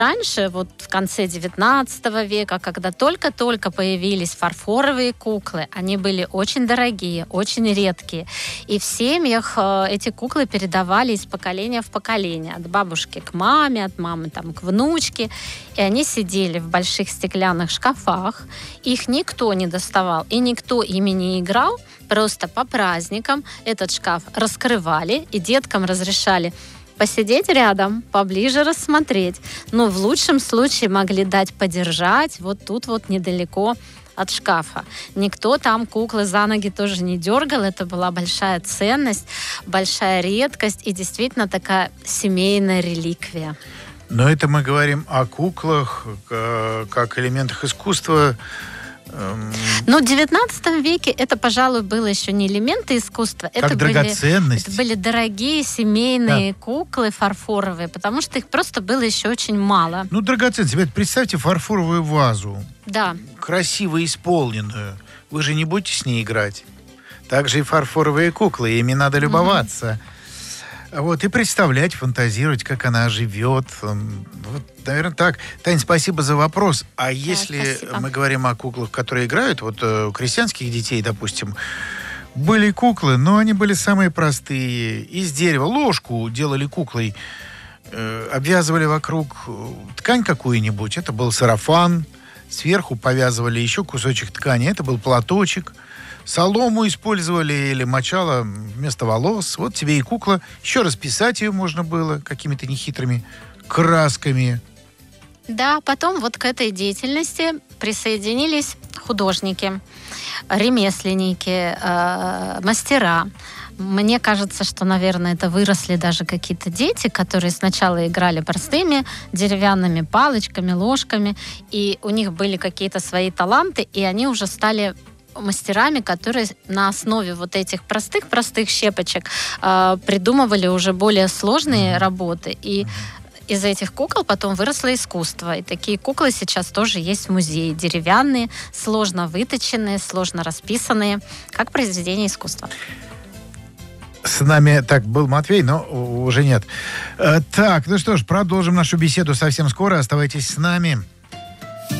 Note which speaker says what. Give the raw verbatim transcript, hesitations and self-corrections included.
Speaker 1: раньше, вот в конце девятнадцатого века, когда только-только появились фарфоровые куклы, они были очень дорогие, очень редкие. И в семьях э, эти куклы передавали из поколения в поколение. От бабушки к маме, от мамы там, к внучке. И они сидели в больших стеклянных шкафах. Их никто не доставал, и никто ими не играл. Просто по праздникам этот шкаф раскрывали, и деткам разрешали посидеть рядом, поближе рассмотреть. Но в лучшем случае могли дать подержать вот тут вот недалеко от шкафа. Никто там куклы за ноги тоже не дергал. Это была большая ценность, большая редкость и действительно такая семейная реликвия.
Speaker 2: Но это мы говорим о куклах как элементах искусства.
Speaker 1: Но в девятнадцатом веке это, пожалуй, было еще не элементы искусства.
Speaker 2: Как
Speaker 1: это
Speaker 2: драгоценность.
Speaker 1: Были, это были дорогие семейные
Speaker 2: да.
Speaker 1: куклы фарфоровые, потому что их просто было еще очень мало.
Speaker 2: Ну, драгоценность. Теперь представьте фарфоровую вазу.
Speaker 1: Да.
Speaker 2: Красиво исполненную. Вы же не будете с ней играть. Также и фарфоровые куклы. Ими надо любоваться. Mm-hmm. Вот, и представлять, фантазировать, как она живет. Вот, наверное, так. Тань, спасибо за вопрос. А да, если спасибо. Мы говорим о куклах, которые играют, вот у крестьянских детей, допустим, были куклы, но они были самые простые. Из дерева ложку делали куклой, э, обвязывали вокруг ткань какую-нибудь. Это был сарафан. Сверху повязывали еще кусочек ткани. Это был платочек. Солому использовали или мочало вместо волос. Вот тебе и кукла. Еще расписать ее можно было какими-то нехитрыми красками.
Speaker 1: Да, потом вот к этой деятельности присоединились художники, ремесленники, э, мастера. Мне кажется, что, наверное, это выросли даже какие-то дети, которые сначала играли простыми деревянными палочками, ложками, и у них были какие-то свои таланты, и они уже стали мастерами, которые на основе вот этих простых-простых щепочек э, придумывали уже более сложные mm-hmm. работы. И mm-hmm. из этих кукол потом выросло искусство. И такие куклы сейчас тоже есть в музее. Деревянные, сложно выточенные, сложно расписанные, как произведения искусства.
Speaker 2: С нами так был Матвей, но уже нет. Э, так, ну что ж, продолжим нашу беседу совсем скоро. Оставайтесь с нами.